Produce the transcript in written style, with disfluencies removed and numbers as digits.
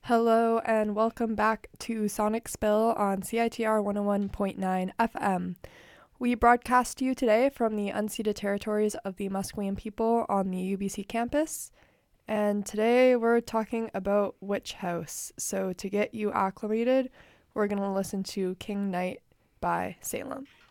Hello and welcome back to Sonic Spill on CITR 101.9 FM. We broadcast to you today from the unceded territories of the Musqueam people on the UBC campus. And today we're talking about Witch House. So to get you acclimated, we're going to listen to King Knight by Salem.